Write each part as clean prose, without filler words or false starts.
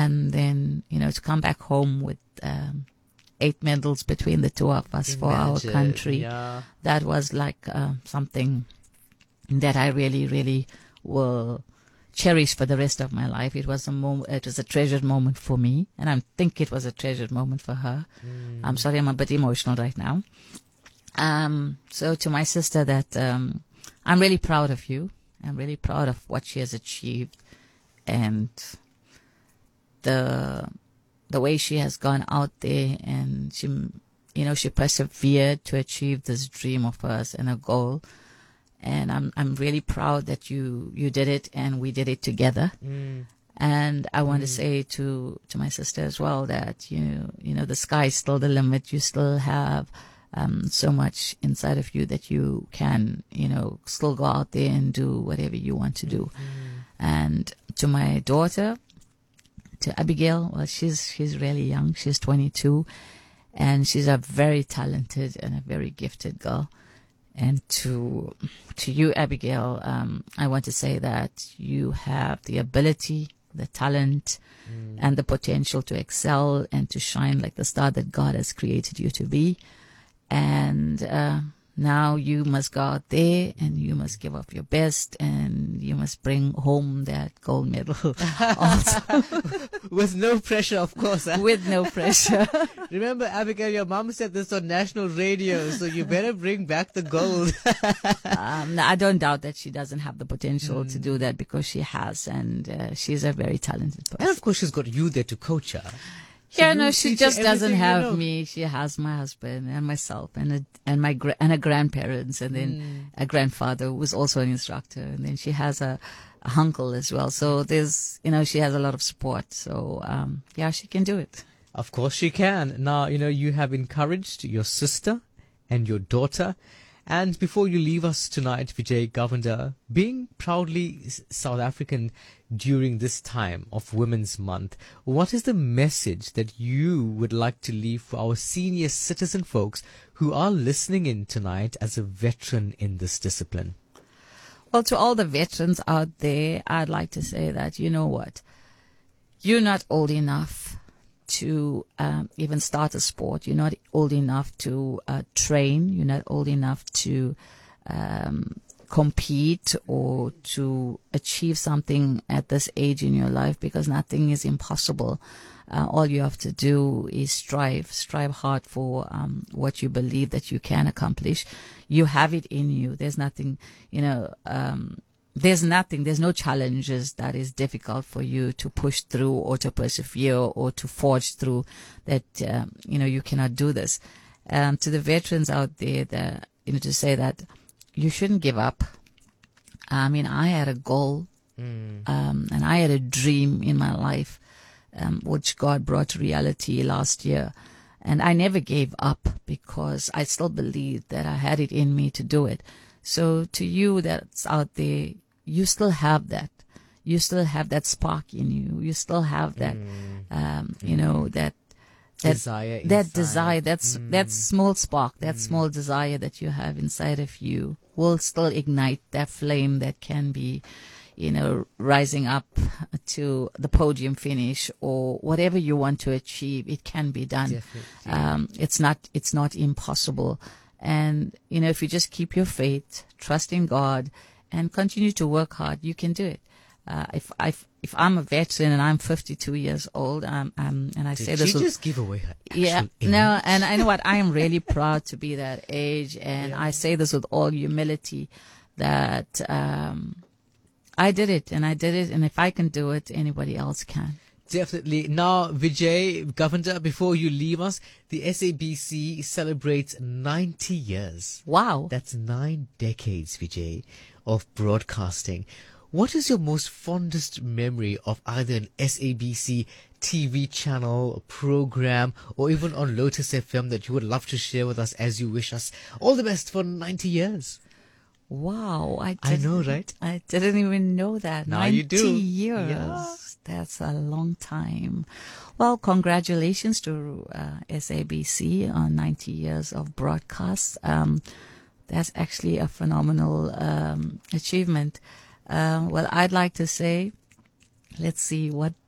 And then, to come back home with 8 medals between the two of us for our country. Yeah. That was like something that I really, really will cherish for the rest of my life. It was a treasured moment for me, and I think it was a treasured moment for her. I'm sorry, I'm a bit emotional right now. So to my sister, that I'm really proud of you. I'm really proud of what she has achieved, and the way she has gone out there, and she persevered to achieve this dream of hers and a goal. And I'm really proud that you did it, and we did it together. And I want to say to my sister as well that the sky is still the limit. You still have so much inside of you that you can still go out there and do whatever you want to do. And to my daughter, to Abigail, well, she's really young. She's 22, and she's a very talented and a very gifted girl. And to you, Abigail, I want to say that you have the ability, the talent, and the potential to excel and to shine like the star that God has created you to be. And now you must go out there and you must give up your best, and you must bring home that gold medal also. With no pressure, of course. With no pressure. Remember, Abigail, your mom said this on national radio, so you better bring back the gold. No, I don't doubt that she doesn't have the potential to do that, because she has, and she's a very talented person. And of course, she's got you there to coach her. Yeah, no, she just doesn't have me. She has my husband and myself and her grandparents, and then a grandfather who was also an instructor, and then she has a uncle as well. So there's, she has a lot of support. So yeah, she can do it. Of course she can. Now, you have encouraged your sister and your daughter. And before you leave us tonight, Vijay Govender, being proudly South African during this time of Women's Month, what is the message that you would like to leave for our senior citizen folks who are listening in tonight as a veteran in this discipline? Well, to all the veterans out there, I'd like to say that, you know what? You're not old enough to even start a sport. You're not old enough to train. You're not old enough to compete or to achieve something at this age in your life, because nothing is impossible. All you have to do is strive hard for what you believe that you can accomplish. You have it in you. There's nothing, there's no challenges that is difficult for you to push through or to persevere or to forge through, that, you cannot do this. To the veterans out there, to say that you shouldn't give up. I mean, I had a goal, and I had a dream in my life, which God brought to reality last year. And I never gave up, because I still believed that I had it in me to do it. So to you that's out there, you still have that. You still have that spark in you. You still have that, that desire. That desire, that small spark, that small desire that you have inside of you will still ignite that flame that can be, rising up to the podium finish or whatever you want to achieve. It can be done. It's not impossible. And, if you just keep your faith, trust in God, and continue to work hard, you can do it. If I'm a veteran and I'm 52 years old, and I say this, did she just give away her actual age? No, and I know what, I am really proud to be that age, and I say this with all humility, that I did it, and if I can do it, anybody else can. Definitely. Now, Vijay Govender, before you leave us, the SABC celebrates 90 years. Wow. That's 9 decades, Vijay, of broadcasting. What is your most fondest memory of either an SABC TV channel, a program, or even on Lotus FM that you would love to share with us as you wish us all the best for 90 years? Wow. I know, right? I didn't even know that. Now 90 you do. years. Yeah. That's a long time. Well, congratulations to SABC on 90 years of broadcasts. That's actually a phenomenal achievement. Well, I'd like to say, let's see what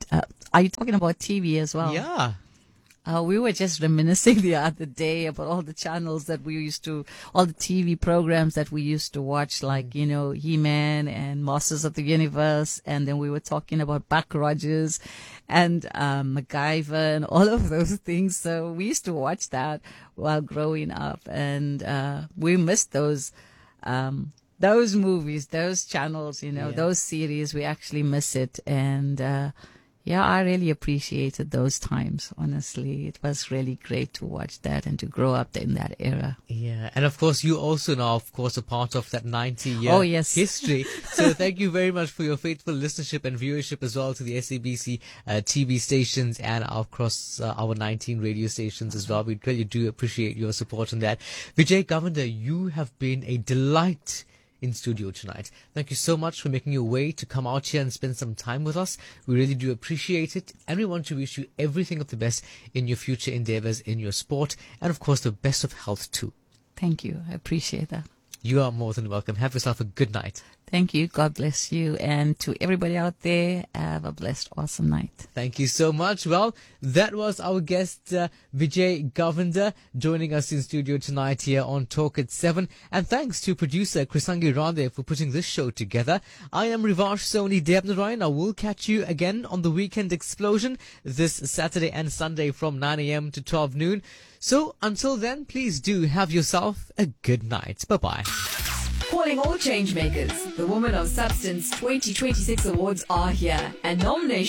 Are you talking about TV as well? Yeah. We were just reminiscing the other day about all the channels that all the TV programs that we used to watch, like, He-Man and Masters of the Universe. And then we were talking about Buck Rogers and MacGyver and all of those things. So we used to watch that while growing up. And we missed those movies, those channels, those series. We actually miss it. And yeah, I really appreciated those times, honestly. It was really great to watch that and to grow up in that era. Yeah, and of course, you also now, of course, a part of that 90-year history. So thank you very much for your faithful listenership and viewership as well to the SABC TV stations and, of course, our 19 radio stations as well. We really do appreciate your support on that. Vijay Govender, you have been a delight in studio tonight. Thank you so much for making your way to come out here and spend some time with us. We really do appreciate it, and we want to wish you everything of the best in your future endeavors, in your sport, and of course the best of health too. Thank you. I appreciate that. You are more than welcome. Have yourself a good night. Thank you. God bless you. And to everybody out there, have a blessed, awesome night. Thank you so much. Well, that was our guest, Vijay Govender, joining us in studio tonight here on Talk at 7. And thanks to producer Krisangi Rade for putting this show together. I am Rivash Soni Debnarayan. I will catch you again on the Weekend Explosion this Saturday and Sunday from 9 a.m. to 12 noon. So until then, please do have yourself a good night. Bye-bye. Calling all changemakers. The Woman of Substance 2026 awards are here, and nominations